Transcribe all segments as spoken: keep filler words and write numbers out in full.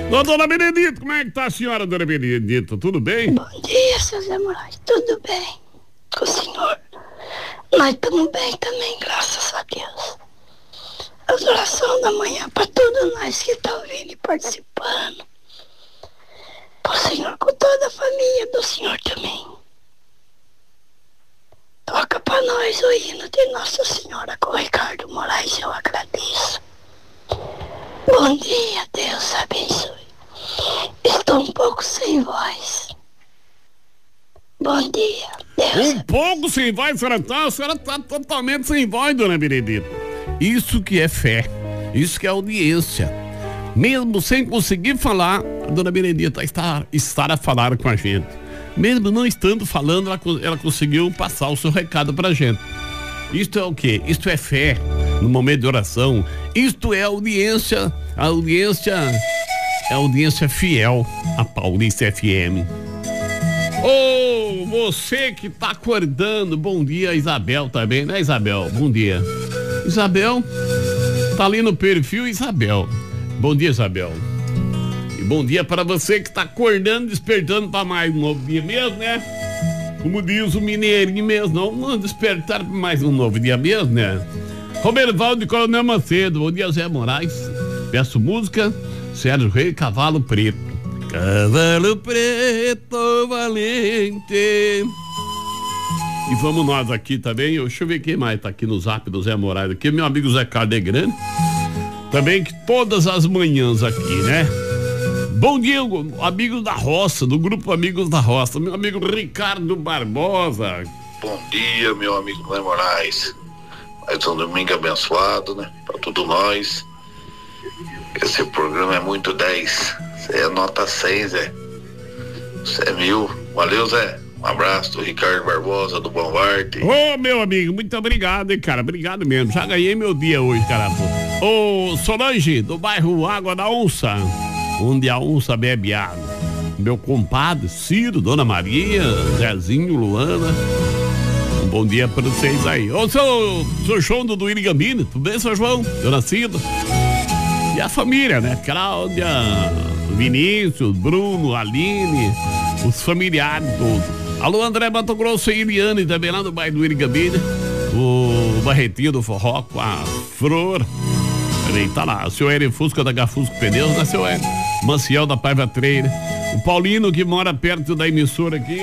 Ô, dona Benedita, como é que tá a senhora, dona Benedita? Tudo bem? Bom dia, seu Zé Moraes. Tudo bem com o senhor? Nós estamos bem também, graças a Deus. As orações da manhã para todos nós que estão ouvindo e participando. Para o senhor, com toda a família do senhor também. Toca para nós o hino de Nossa Senhora com o Ricardo Moraes, eu agradeço. Bom dia, Deus abençoe. Estou um pouco sem voz. Bom dia, Deus Um abençoe. pouco sem voz, a senhora tá, a senhora tá totalmente sem voz, dona Benedita. Isso que é fé, isso que é audiência. Mesmo sem conseguir falar, a dona Benedita está, está a falar com a gente. Mesmo não estando falando, ela, ela conseguiu passar o seu recado pra gente. Isto é o quê? Isto é fé no momento de oração. Isto é audiência, a audiência é audiência fiel a Paulista F M. Ô, oh, você que tá acordando, bom dia, Isabel também, né, Isabel? Bom dia. Isabel, tá ali no perfil, Isabel. Bom dia, Isabel. E bom dia para você que tá acordando, despertando para mais um novo dia mesmo, né? Como diz o mineirinho mesmo, não, não despertar para mais um novo dia mesmo, né? Robervaldo de Coronel Macedo, bom dia, Zé Moraes. Peço música, Sérgio Rei, Cavalo Preto. Cavalo preto valente. E vamos nós aqui também, deixa eu ver quem mais tá aqui no zap do Zé Moraes aqui, meu amigo Zé Cardegrande. Também que todas as manhãs aqui, né? Bom dia, amigos da roça, do grupo Amigos da Roça, meu amigo Ricardo Barbosa. Bom dia, meu amigo Zé Moraes. Mais um domingo abençoado, né? Pra todos nós. Esse programa é muito dez. Você é nota cem, Zé. Você é mil. Valeu, Zé. Um abraço do Ricardo Barbosa, do Bombarte. Ô, oh, meu amigo, muito obrigado, hein, cara. Obrigado mesmo. Já ganhei meu dia hoje, cara. Ô, oh, Solange, do bairro Água da Onça, onde a onça bebe água. Meu compadre, Ciro, Dona Maria, Zezinho, Luana. Um bom dia para vocês aí. Ô, seu, seu João do Duíri Gambini, tudo bem, seu João? Dona Cida. E a família, né? Cláudia, Vinícius, Bruno, Aline, os familiares todos. Alô, André Mato Grosso e Iliane, também lá no bairro do Irigabina. O Barretinho do Forró com a Flor. Peraí, tá lá. O seu Eri Fusca da Gafusco Pneus, né, seu Eri? Maciel da Paiva Treira. O Paulino, que mora perto da emissora aqui.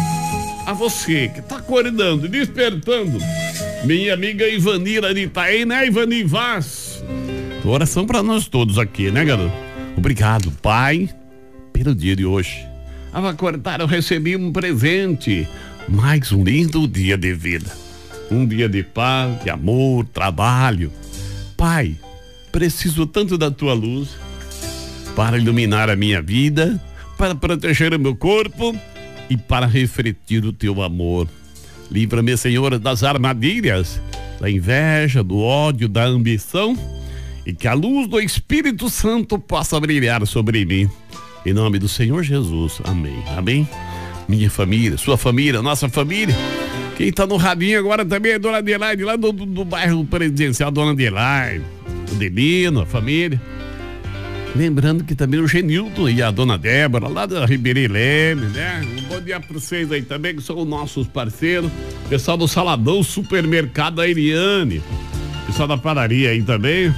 A você, que tá acordando, despertando. Minha amiga Ivanira de Itaém, né, Ivani Vaz? Oração pra nós todos aqui, né, garoto? Obrigado, Pai, pelo dia de hoje. Ao acordar, eu recebi um presente. Mais um lindo dia de vida. Um dia de paz, de amor, trabalho. Pai, preciso tanto da tua luz para iluminar a minha vida, para proteger o meu corpo e para refletir o teu amor. Livra-me, Senhor, das armadilhas, da inveja, do ódio, da ambição, e que a luz do Espírito Santo possa brilhar sobre mim. Em nome do Senhor Jesus, amém, amém. Minha família, sua família, nossa família. Quem tá no radinho agora também é Dona Adelaide, lá do, do, do bairro presidencial, Dona Adelaide, o Delino, a família. Lembrando que também o Genilton e a Dona Débora, lá da Ribeirão Leme, né? Um bom dia pra vocês aí também, que são nossos parceiros. Pessoal do Saladão Supermercado, a Eliane. Pessoal da padaria aí também.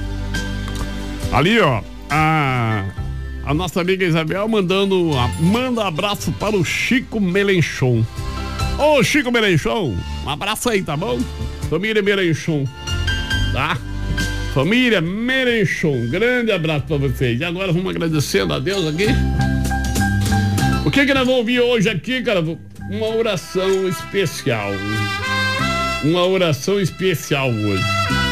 Ali, ó, a... A nossa amiga Isabel mandando, manda um abraço para o Chico Melenchon. Ô, Chico Melenchon, um abraço aí, tá bom? Família Melenchon, tá? Família Melenchon, grande abraço para vocês. E agora vamos agradecendo a Deus aqui. O que que nós vamos ouvir hoje aqui, cara? Uma oração especial. Uma oração especial hoje.